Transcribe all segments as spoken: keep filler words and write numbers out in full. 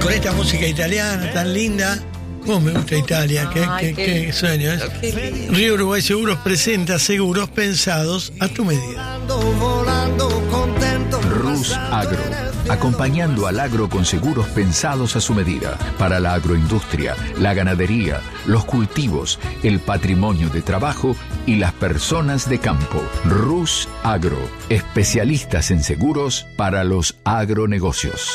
con esta música italiana tan linda. ¿Cómo me gusta Italia? ¿Qué, Ay, qué, qué, qué sueño? ¿eh? qué Río Uruguay Seguros presenta seguros pensados a tu medida. Rus Agro, acompañando al agro con seguros pensados a su medida, para la agroindustria, la ganadería, los cultivos, el patrimonio de trabajo y las personas de campo. Rus Agro, especialistas en seguros para los agronegocios.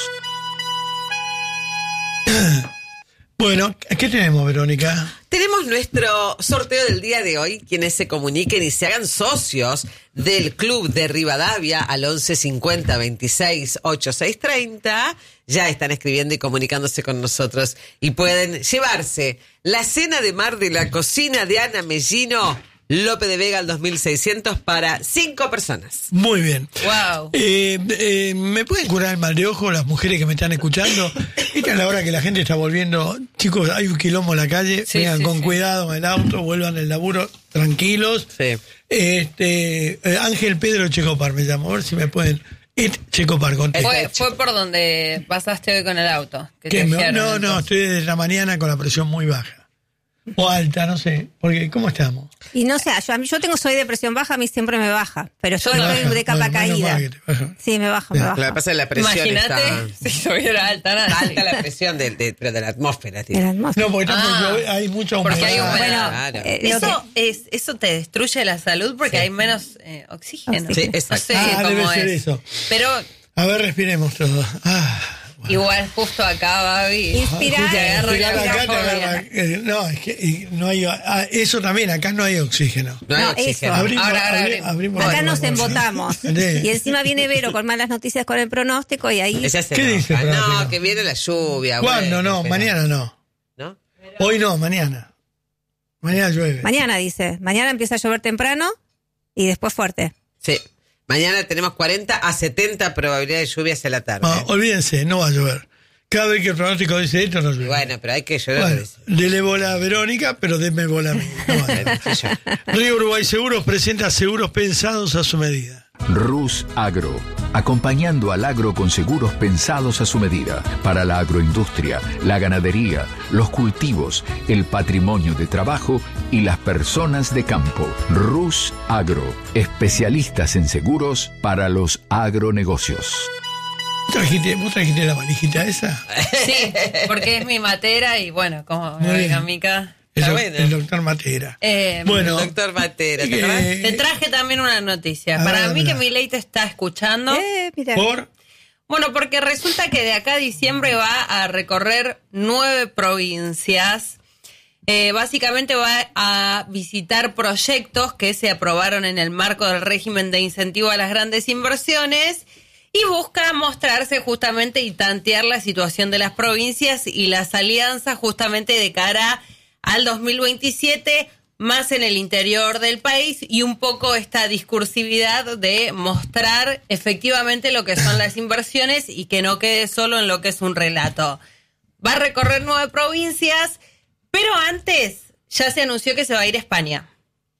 Bueno, ¿qué tenemos, Verónica? Tenemos nuestro sorteo del día de hoy. Quienes se comuniquen y se hagan socios del Club de Rivadavia al once cincuenta veintiséis ochenta y seis treinta ya están escribiendo y comunicándose con nosotros y pueden llevarse la cena de mar de la cocina de Ana Mellino López de Vega al dos mil seiscientos para cinco personas. Muy bien. Wow. Eh, eh, ¿Me pueden curar el mal de ojo las mujeres que me están escuchando? Esta es la hora que la gente está volviendo. Chicos, hay un quilombo en la calle. Sí, Vengan sí, con sí. cuidado en el auto, vuelvan del laburo tranquilos. Sí. Este, eh, Ángel Pedro Checopar me llamo. A ver si me pueden. Et Checopar, contesta. Fue, fue por donde pasaste hoy con el auto. Que ¿Qué? te No, dijeron, no, no, entonces. estoy desde la mañana con la presión muy baja. O alta, no sé. Porque, ¿cómo estamos? Y no sé, yo, a mí- yo tengo, soy de presión baja, a mí siempre me baja. Pero yo Te estoy baja. de capa Bueno, menos caída. mal que te baja. Sí, me baja, me Ya. Lo que baja. pasa es la presión Imagínate está... si estuviera alta. nada. Está alta la presión de, de, pero de la atmósfera, tío. Era hermoso. No, porque tampoco Ah, hay mucha humedad. porque hay humedad. Bueno, Claro. eh, lo Eso, es, eso te destruye la salud porque hay menos eh, oxígeno. Sí, No exacto. sé Ah, cómo debe es. ser eso. Pero A ver, respiremos todos. Ah, bueno. igual justo acá, Babi. Inspirar, te agarra Inspirar la acá, te fobia. agarra- eh, no, es que y no hay, ah, eso también, acá no hay oxígeno. No hay No, oxígeno. eso. Abrimos, Ahora, ahora abri- abrimos. abrimos Acá la nos puerta. embotamos. Sí. Y encima viene Vero con malas noticias con el pronóstico y ahí... Ella se ¿Qué enoja. dice el No, pronóstico? que viene la lluvia. ¿Cuándo? bueno, No, pero- mañana no. ¿No? Hoy no, mañana. Mañana llueve. Mañana dice, mañana empieza a llover temprano y después fuerte. Sí. Mañana tenemos cuarenta a setenta probabilidad de lluvia hacia la tarde. No, olvídense, no va a llover. Cada vez que el pronóstico dice esto, no llueve. Bueno, pero hay que llover. Bueno, dele bola a Verónica, pero denme bola a mí. No va a llover. Río Uruguay Seguros presenta seguros pensados a su medida. Rus Agro, acompañando al agro con seguros pensados a su medida, para la agroindustria, la ganadería, los cultivos, el patrimonio de trabajo y las personas de campo. Rus Agro, especialistas en seguros para los agronegocios. ¿Trajiste, ¿Vos trajiste la valijita esa? Sí, porque es mi matera y bueno, como Muy me bien. diga Mica. El, Está doc- bueno. el doctor Matera. Eh, bueno, Doctor Matera, ¿te eh, acordás? Te traje también una noticia. A Para ver, mí que dámela. Milei te está escuchando. Eh, mira. por... Bueno, porque resulta que de acá a diciembre va a recorrer nueve provincias. Eh, básicamente va a visitar proyectos que se aprobaron en el marco del régimen de incentivo a las grandes inversiones y busca mostrarse justamente y tantear la situación de las provincias y las alianzas justamente de cara al dos mil veintisiete, más en el interior del país, y un poco esta discursividad de mostrar efectivamente lo que son las inversiones y que no quede solo en lo que es un relato. Va a recorrer nueve provincias, pero antes ya se anunció que se va a ir a España.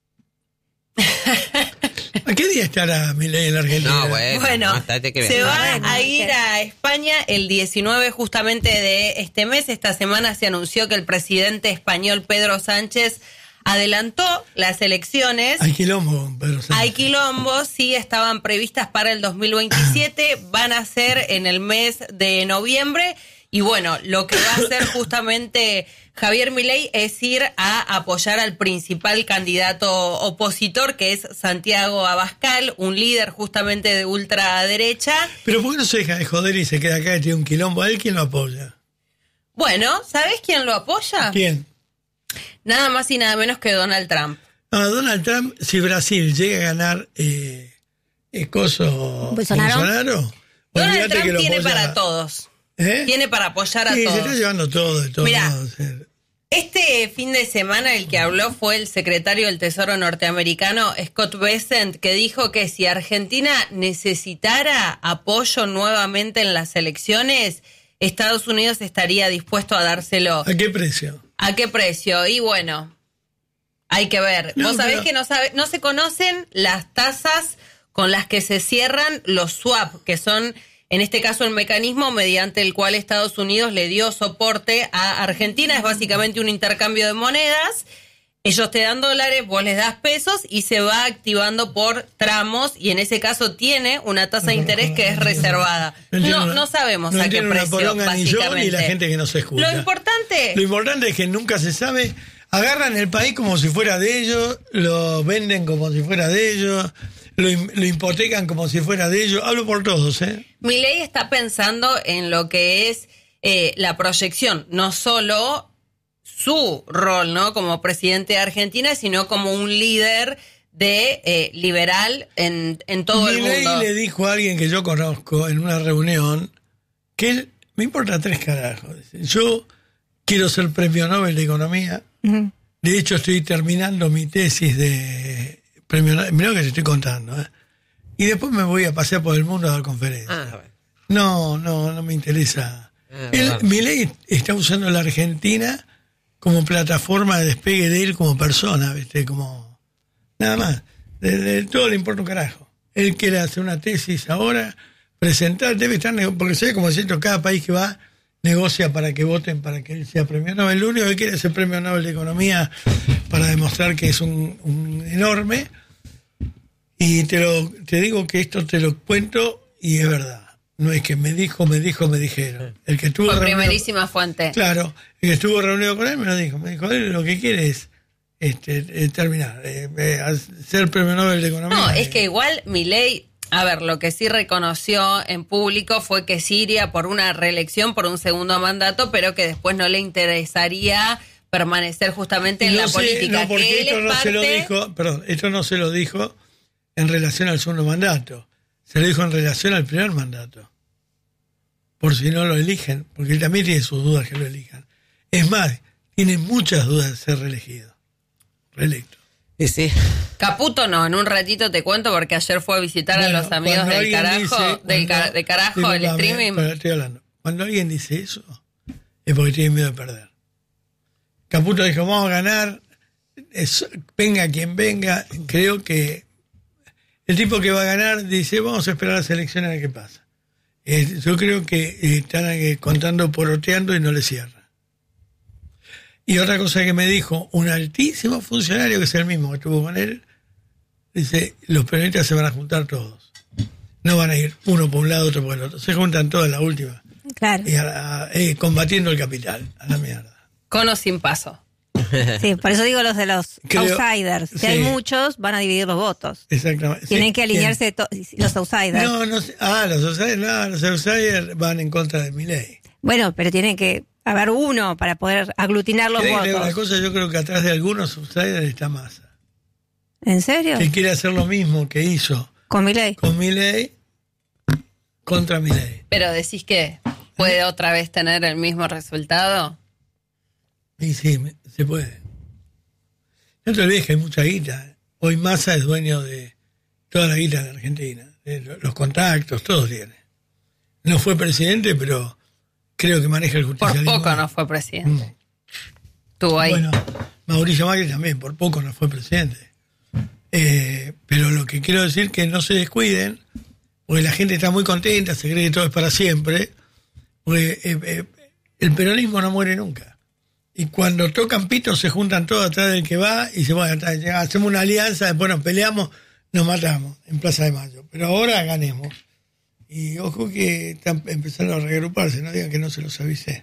¿A qué día estará Milei en la Argentina? No, bueno. Bueno, no, estate que se venga. va Bueno, a ir ¿qué? a España el diecinueve justamente de este mes. Esta semana se anunció que el presidente español Pedro Sánchez adelantó las elecciones. Hay quilombo, Pedro Sánchez. Hay quilombos, sí, estaban previstas para el dos mil veintisiete, van a ser en el mes de noviembre. Y bueno, lo que va a hacer justamente Javier Milei es ir a apoyar al principal candidato opositor, que es Santiago Abascal, un líder justamente de ultraderecha. Pero ¿por qué no se deja de joder y se queda acá y tiene un quilombo? ¿A él quién lo apoya? Bueno, ¿sabés quién lo apoya? ¿Quién? Nada más y nada menos que Donald Trump. Ah, Donald Trump, si Brasil llega a ganar eh, eh, coso ¿Bolsonaro? Bolsonaro, Donald olvídate que Trump lo tiene apoya- para todos. ¿Eh? Tiene para apoyar a Sí, se todos. está llevando todo de todos Mirá. modos, eh. Este fin de semana el que habló fue el secretario del Tesoro norteamericano Scott Bessent, que dijo que si Argentina necesitara apoyo nuevamente en las elecciones, Estados Unidos estaría dispuesto a dárselo. ¿A qué precio? ¿A qué precio? Y bueno, hay que ver. No, Vos sabés pero- que no sabe, no se conocen las tasas con las que se cierran los swap, que son En este caso, el mecanismo mediante el cual Estados Unidos le dio soporte a Argentina es básicamente un intercambio de monedas. Ellos te dan dólares, vos les das pesos y se va activando por tramos y en ese caso tiene una tasa de interés que es reservada. No, no sabemos no a qué precio, ni yo básicamente. Ni la gente que nos escucha. Lo importante... Lo importante es que nunca se sabe. Agarran el país como si fuera de ellos, lo venden como si fuera de ellos, lo, lo hipotecan como si fuera de ellos. Hablo por todos, ¿eh? Milei está pensando en lo que es eh, la proyección, no solo su rol, ¿no? Como presidente de Argentina, sino como un líder de eh, liberal en, en todo Milei el mundo. Le dijo a alguien que yo conozco en una reunión que él, me importa tres carajos. Yo quiero ser premio Nobel de Economía. Uh-huh. De hecho, estoy terminando mi tesis de premio Nobel. Mirá lo que te estoy contando, ¿eh? Y después me voy a pasear por el mundo a dar conferencias. Ah, bueno. No, no, no me interesa. Ah, él, bueno. Milei está usando la Argentina como plataforma de despegue de él como persona, ¿viste? Como nada más. De, de todo le importa un carajo. Él quiere hacer una tesis ahora, presentar, debe estar, porque sé como siento, cada país que va negocia para que voten para que él sea premio Nobel. Lo único que quiere es el premio Nobel de Economía para demostrar que es un, un enorme. Y te lo te digo que esto te lo cuento y es verdad. No es que me dijo, me dijo, me dijeron. El que estuvo Por reunido, primerísima fuente. Claro, el que estuvo reunido con él me lo dijo. Me dijo, él lo que quiere es este, eh, terminar, eh, eh, ser premio Nobel de Economía. No, es que igual Milei, a ver, lo que sí reconoció en público fue que sí iría por una reelección, por un segundo mandato, pero que después no le interesaría permanecer justamente en no la sé, política. No, porque que esto él no parte... se lo dijo, perdón, esto no se lo dijo en relación al segundo mandato. Se lo dijo en relación al primer mandato. Por si no lo eligen, porque él también tiene sus dudas que lo elijan. Es más, tiene muchas dudas de ser reelegido. Reelecto. Sí, sí. Caputo no, en un ratito te cuento porque ayer fue a visitar bueno, a los amigos del carajo, dice, del cuando, ca, de carajo, el streaming. Pero estoy hablando. Cuando alguien dice eso, es porque tiene miedo de perder. Caputo dijo, vamos a ganar, es, venga quien venga. Creo que el tipo que va a ganar dice, vamos a esperar las elecciones a ver qué pasa. Eh, yo creo que eh, están eh, contando, poroteando y no le cierra. Y otra cosa que me dijo un altísimo funcionario, que es el mismo que estuvo con él, dice, los peronistas se van a juntar todos. No van a ir uno por un lado, otro por el otro. Se juntan todos en la última. Claro. Y a, a, eh, combatiendo el capital, a la mierda. Con o sin paso. Sí, por eso digo los de los Creo, outsiders. Si sí. hay muchos, van a dividir los votos. Exactamente. Tienen sí. que alinearse to- los outsiders. No, no sé. Ah, los outsiders, no, los outsiders van en contra de Milei. Bueno, pero tienen que haber uno para poder aglutinar los votos. Una cosa, yo creo que atrás de algunos outsiders está Massa. ¿En serio? Que quiere hacer lo mismo que hizo con Milei. Con Milei contra Milei. Pero decís que puede otra vez tener el mismo resultado. Y sí, se puede. No te olvides que hay mucha guita. Hoy Massa es dueño de toda la guita de Argentina. Los contactos, todos tiene. No fue presidente, pero creo que maneja el justicialismo. Por poco no fue presidente. Mm. Estuvo ahí. Bueno, Mauricio Macri también, por poco no fue presidente. Eh, pero lo que quiero decir es que no se descuiden, porque la gente está muy contenta, se cree que todo es para siempre, porque eh, eh, el peronismo no muere nunca. Y cuando tocan pito se juntan todos atrás del que va y se van, hacemos una alianza, después nos peleamos, nos matamos en Plaza de Mayo. Pero ahora ganemos. Y ojo que están empezando a reagruparse, no digan que no se los avisé.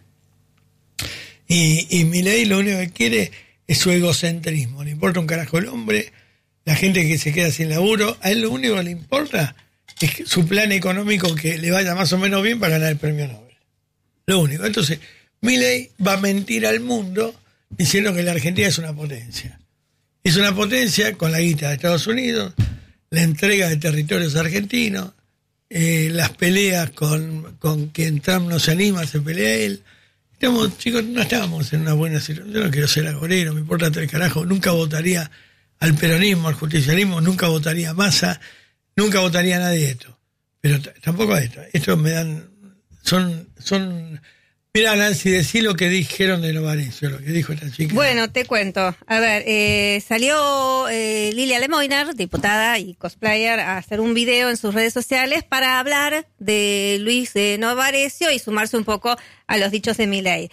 Y, y Milei lo único que quiere es su egocentrismo. Le importa un carajo el hombre, la gente que se queda sin laburo. A él lo único que le importa es que su plan económico que le vaya más o menos bien para ganar el premio Nobel. Lo único. Entonces, Milei va a mentir al mundo diciendo que la Argentina es una potencia. Es una potencia con la guita de Estados Unidos, la entrega de territorios argentinos, eh, las peleas con, con quien Trump no se anima, se pelea él. Estamos, chicos, no estábamos en una buena situación. Yo no quiero ser agorero, me importa tres carajos. Nunca votaría al peronismo, al justicialismo, nunca votaría a Massa, nunca votaría a nadie de esto. Pero t- tampoco a esto. Esto me dan, son, son Mira, Nancy, decí lo que dijeron de Novarecio, lo que dijo esta chica. Bueno, te cuento. A ver, eh, salió eh, Lilia Lemoyner, diputada y cosplayer, a hacer un video en sus redes sociales para hablar de Luis eh, Novarecio y sumarse un poco a los dichos de Milei.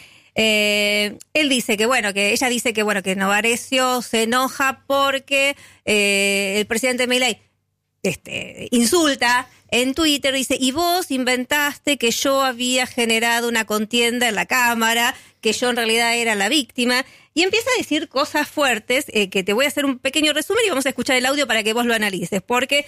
Eh, él dice que bueno, que ella dice que bueno, que Novarecio se enoja porque eh, el presidente Milei este, insulta en Twitter, dice, y vos inventaste que yo había generado una contienda en la Cámara, que yo en realidad era la víctima, y empieza a decir cosas fuertes, eh, que te voy a hacer un pequeño resumen y vamos a escuchar el audio para que vos lo analices, porque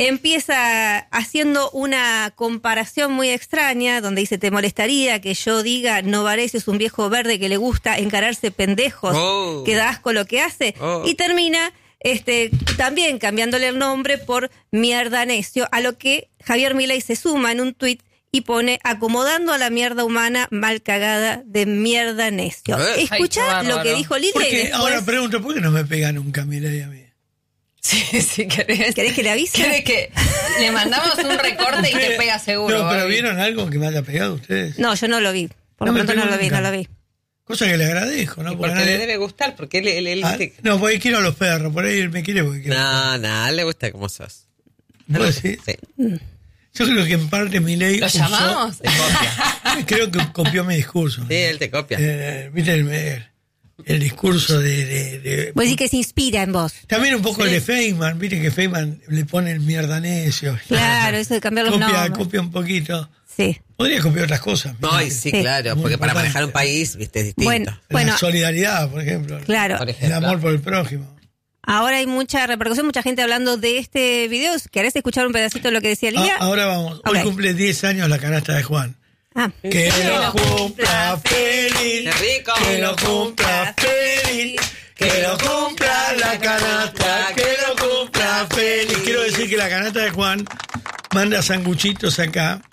empieza haciendo una comparación muy extraña, donde dice, te molestaría que yo diga, Novarecio es un viejo verde que le gusta encararse pendejos, oh. que da asco lo que hace, oh. y termina... Este, también cambiándole el nombre por mierda necio, a lo que Javier Milei se suma en un tuit y pone acomodando a la mierda humana mal cagada de mierda necio. Escucha Ay, lo que dijo Lilia. Porque, y después... Ahora pregunto, ¿por qué no me pega nunca Milei a mí? Sí, sí, ¿querés? ¿Querés que le avise? ¿Querés que le mandamos un recorte y te pega seguro? No, pero Bobby. ¿vieron algo que me haya pegado ustedes? No, yo no lo vi. Por no lo pronto no lo nunca. vi, no lo vi. Cosa que le agradezco, ¿no? Porque, porque le debe gustar, porque él... él, él ah, te... No, porque quiero a los perros, por ahí él me quiere porque quiero. No, no, le gusta como sos. ¿Vos decís? Sí. Yo creo que en parte Milei ¿Lo usó, llamamos? creo que copió mi discurso. Sí, él te copia. Eh, Viste el, el, el discurso de... de, de Vos decís que se inspira en vos. También un poco Sí. el de Feynman, viste que Feynman le pone el mierda necio. Claro, eso de cambiar los copia, nombres. Copia un poquito. Sí. Podría copiar otras cosas. No, y sí, Sí. claro, Muy porque para importante. manejar un país, viste, es distinto. Bueno, La bueno, solidaridad, por ejemplo. claro. Por El ejemplo. amor por el prójimo. Ahora hay mucha repercusión, mucha gente hablando de este video. ¿Querés escuchar un pedacito de lo que decía Lilia? Ah, ahora vamos. Hoy Ok. cumple diez años la canasta de Juan. Ah. Que lo cumpla feliz. ¡Qué rico! Que lo cumpla feliz. Que lo cumpla la canasta. Que lo cumpla feliz. Quiero decir que la canasta de Juan manda sanguchitos acá.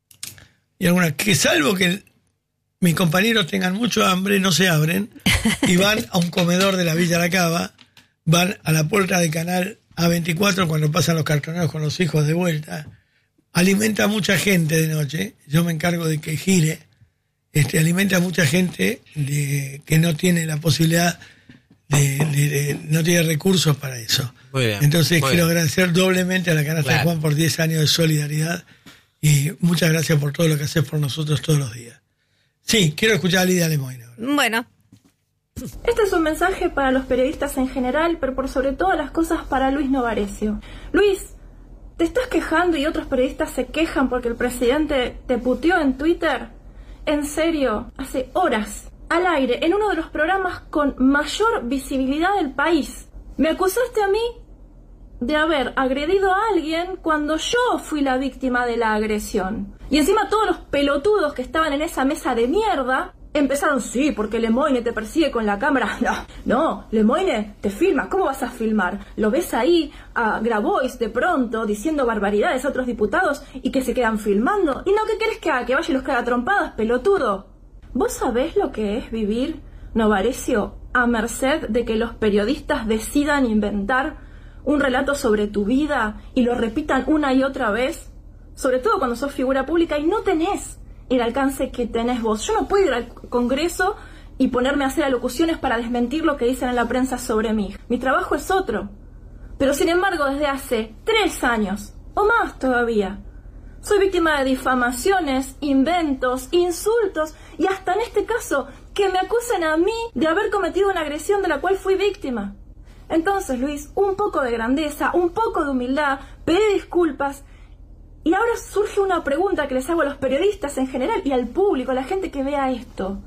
Y algunas que salvo que el- mis compañeros tengan mucho hambre, no se abren. Y van a un comedor de la Villa La Cava. Van a la puerta de Canal A veinticuatro cuando pasan los cartoneros con los hijos de vuelta. Alimenta a mucha gente de noche. Yo me encargo de que gire. Este, alimenta a mucha gente de, que no tiene la posibilidad de, de- de- no tiene recursos para eso. Muy bien, Entonces muy quiero bien. agradecer doblemente a la canasta Claro. de Juan por diez años de solidaridad y muchas gracias por todo lo que haces por nosotros todos los días. Sí, quiero escuchar a Lidia Lemoyne ahora. Bueno, Este es un mensaje para los periodistas en general, pero por sobre todas las cosas para Luis Novarecio. Luis, ¿te estás quejando y otros periodistas se quejan porque el presidente te puteó en Twitter? En serio, hace horas, al aire, en uno de los programas con mayor visibilidad del país. Me acusaste a mí de haber agredido a alguien cuando yo fui la víctima de la agresión. Y encima todos los pelotudos que estaban en esa mesa de mierda empezaron, sí, porque Lemoyne te persigue con la cámara. No, no, Lemoyne te filma. ¿Cómo vas a filmar? Lo ves ahí a Grabois de pronto diciendo barbaridades a otros diputados y que se quedan filmando. ¿Y no qué querés que haga? ¿Que vaya y los caga trompadas, pelotudo? ¿Vos sabés lo que es vivir, Novarecio, a merced de que los periodistas decidan inventar un relato sobre tu vida y lo repitan una y otra vez? Sobre todo cuando sos figura pública y no tenés el alcance que tenés vos. Yo no puedo ir al Congreso y ponerme a hacer alocuciones para desmentir lo que dicen en la prensa sobre mí. Mi trabajo es otro. Pero sin embargo, desde hace tres años, o más todavía, soy víctima de difamaciones, inventos, insultos y hasta en este caso, que me acusen a mí de haber cometido una agresión de la cual fui víctima. Entonces, Luis, un poco de grandeza, un poco de humildad, pedí disculpas. Y ahora surge una pregunta que les hago a los periodistas en general y al público, a la gente que vea esto.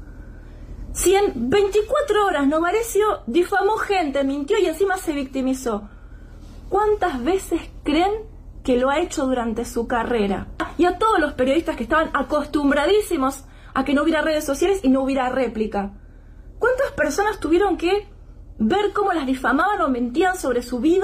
Si en veinticuatro horas Novarecio difamó gente, mintió y encima se victimizó, ¿cuántas veces creen que lo ha hecho durante su carrera? Y a todos los periodistas que estaban acostumbradísimos a que no hubiera redes sociales y no hubiera réplica, ¿cuántas personas tuvieron que ver cómo las difamaban o mentían sobre su vida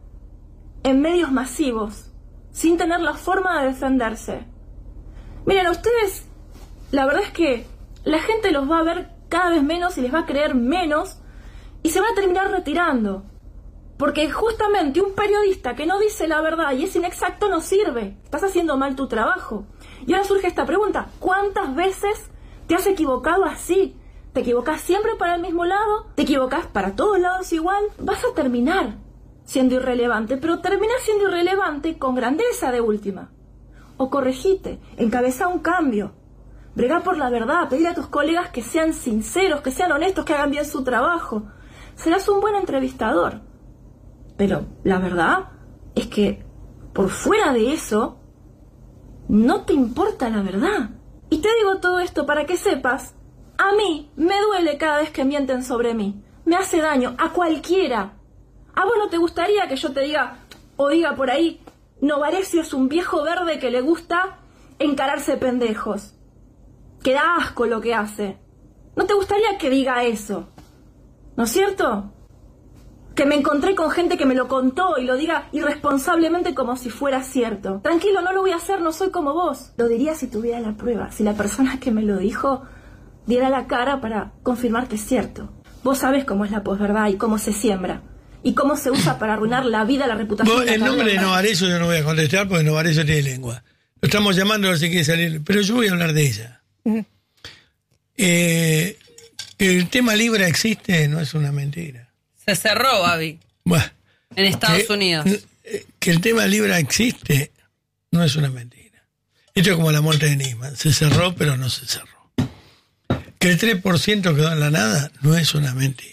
en medios masivos, sin tener la forma de defenderse? Miren, a ustedes, la verdad es que la gente los va a ver cada vez menos y les va a creer menos y se van a terminar retirando. Porque justamente un periodista que no dice la verdad y es inexacto no sirve. Estás haciendo mal tu trabajo. Y ahora surge esta pregunta: ¿cuántas veces Te has equivocado así. Te equivocás siempre para el mismo lado, te equivocás para todos lados igual. Vas a terminar siendo irrelevante, pero terminás siendo irrelevante con grandeza de última. O corregite, encabezá un cambio. Bregá por la verdad, pedile a tus colegas que sean sinceros, que sean honestos, que hagan bien su trabajo. Serás un buen entrevistador. Pero la verdad es que por fuera de eso, no te importa la verdad. Y te digo todo esto para que sepas, a mí me duele cada vez que mienten sobre mí. Me hace daño, a cualquiera. ¿A vos no te gustaría que yo te diga, o diga por ahí, Novarecio es un viejo verde que le gusta encararse pendejos? Que da asco lo que hace. ¿No te gustaría que diga eso? ¿No es cierto? Que me encontré con gente que me lo contó y lo diga irresponsablemente como si fuera cierto. Tranquilo, no lo voy a hacer, no soy como vos. Lo diría si tuviera la prueba, si la persona que me lo dijo diera la cara para confirmar que es cierto. Vos sabés cómo es la posverdad y cómo se siembra. Y cómo se usa para arruinar la vida, la reputación. Vos, el nombre de Novarecio yo no voy a contestar porque Novarecio tiene lengua. Lo estamos llamando a ver si quiere salir. Pero yo voy a hablar de ella. Uh-huh. Eh, el tema Libra existe, no es una mentira. Se cerró, Babi. Bueno, en Estados que, Unidos. Que el tema Libra existe, no es una mentira. Esto es como la muerte de Nisman. Se cerró, pero no se cerró. Que el tres por ciento quedó en la nada, no es una mentira.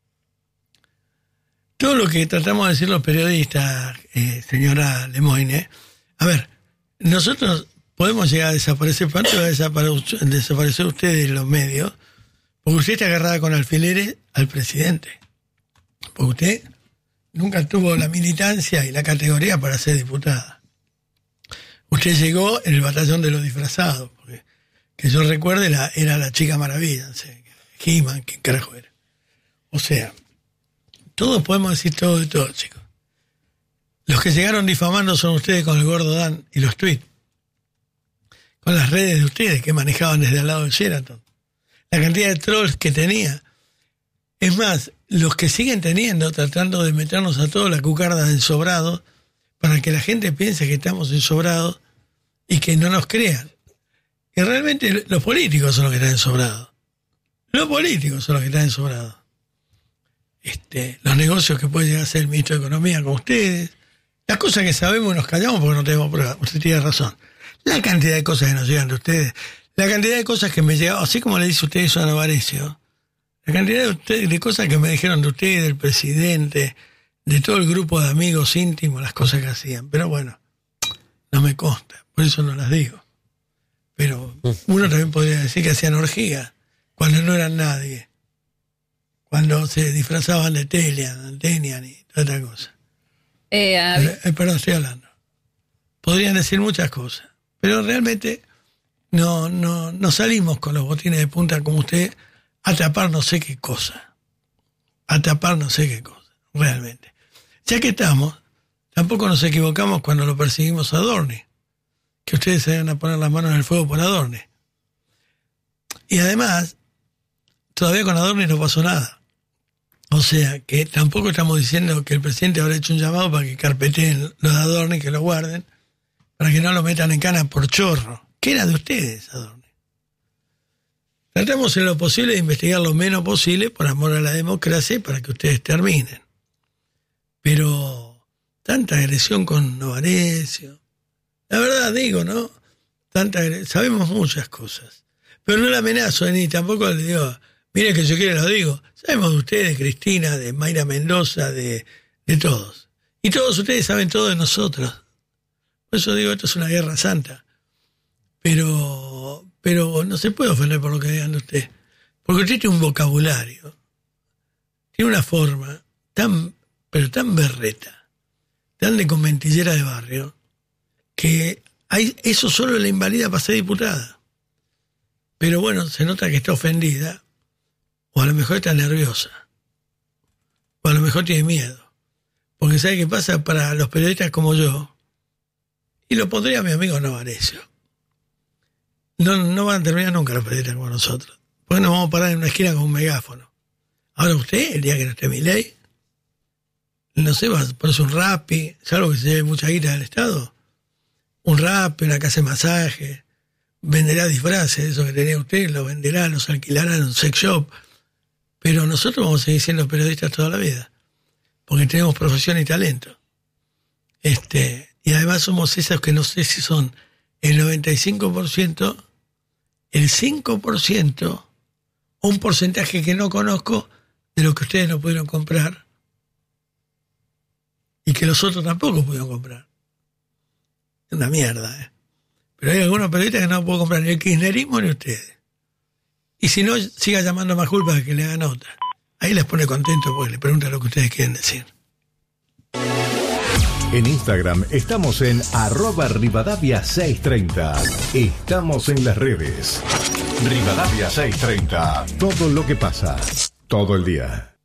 Todo lo que tratamos de decir los periodistas, eh, señora Lemoyne, a ver, nosotros podemos llegar a desaparecer, ¿cuánto va a desaparecer, desaparecer usted de los medios? Porque usted está agarrada con alfileres al presidente. Porque usted nunca tuvo la militancia y la categoría para ser diputada. Usted llegó en el batallón de los disfrazados, porque que yo recuerde la, era la Chica Maravilla, no sé, He-Man, ¿qué carajo era? O sea, todos podemos decir todo de todo, chicos. Los que llegaron difamando son ustedes con el gordo Dan y los tweets. Con las redes de ustedes que manejaban desde al lado del Sheraton. La cantidad de trolls que tenía. Es más, los que siguen teniendo, tratando de meternos a todos la cucarda del sobrado, para que la gente piense que estamos ensobrados y que no nos crean. Y realmente los políticos son los que están ensobrados. Los políticos son los que están ensobrados. Este, los negocios que puede llegar a ser el ministro de Economía con ustedes, las cosas que sabemos y nos callamos porque no tenemos pruebas. Usted tiene razón. La cantidad de cosas que nos llegan de ustedes, la cantidad de cosas que me llegan, así como le dice usted eso a Novarecio, la cantidad de, usted, de cosas que me dijeron de ustedes, del presidente, de todo el grupo de amigos íntimos, las cosas que hacían. Pero bueno, no me consta, por eso no las digo. Pero uno también podría decir que hacían orgías cuando no eran nadie. Cuando se disfrazaban de Telian, Tenian y toda esta cosa. Eh, a... eh, perdón, estoy hablando. Podrían decir muchas cosas, pero realmente no, no, no salimos con los botines de punta como usted a tapar no sé qué cosa. A tapar no sé qué cosa, realmente. Ya que estamos, tampoco nos equivocamos cuando lo perseguimos a Adorni, que ustedes se van a poner las manos en el fuego por Adorni. Y además, todavía con Adorni no pasó nada. O sea, que tampoco estamos diciendo que el presidente habrá hecho un llamado para que carpeteen los de Adorni, que lo guarden, para que no lo metan en cana por chorro. ¿Qué era de ustedes, Adorni? Tratamos en lo posible de investigar lo menos posible por amor a la democracia y para que ustedes terminen. Pero tanta agresión con Novarecio, la verdad digo, ¿no? Tanta agresión, sabemos muchas cosas. Pero no la amenazo ni tampoco le digo, mire que yo quiero lo digo. Sabemos de ustedes, de Cristina, de Mayra Mendoza, de, de todos. Y todos ustedes saben todo de nosotros. Por eso digo, esto es una guerra santa. Pero, pero no se puede ofender por lo que digan de usted. Porque usted tiene un vocabulario, tiene una forma tan, pero tan berreta, tan de conventillera de barrio, que hay, eso solo la invalida para ser diputada. Pero bueno, se nota que está ofendida, o a lo mejor está nerviosa, o a lo mejor tiene miedo. Porque ¿sabe qué pasa? Para los periodistas como yo, y lo pondría a mi amigo Novarecio, no, no van a terminar nunca los periodistas como nosotros, porque nos vamos a parar en una esquina con un megáfono. Ahora usted, el día que no esté Milei, no sé, va a ponerse un Rappi, salvo que se lleve mucha guita del Estado, un Rappi, una casa de masaje, venderá disfraces, eso que tenía usted, los venderá, los alquilará en un sex shop. Pero nosotros vamos a seguir siendo periodistas toda la vida, porque tenemos profesión y talento. Este, y además somos esos que no sé si son el noventa y cinco por ciento, el cinco por ciento, un porcentaje que no conozco de lo que ustedes no pudieron comprar y que los otros tampoco pudieron comprar. Es una mierda, ¿eh? Pero hay algunos periodistas que no puedo comprar ni el kirchnerismo ni ustedes. Y si no, siga llamando más culpa de que le hagan otra. Ahí les pone contento porque le preguntan lo que ustedes quieren decir. En Instagram estamos en arroba Rivadavia seiscientos treinta. Estamos en las redes. Rivadavia seiscientos treinta. Todo lo que pasa, todo el día.